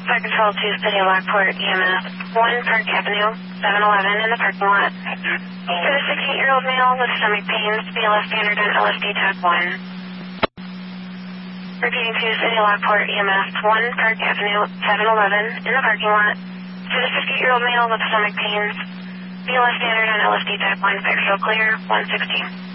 Fire Control to City of Lockport, EMS 1 Park Avenue, 7-Eleven in the parking lot. For the 16-year-old male with stomach pains, BLS standard on LSD type 1. Repeating to City of Lockport, EMS 1 Park Avenue, 7-Eleven in the parking lot. For the 50-year-old male with stomach pains, BLS standard on LSD type 1, Fire Control clear, 116.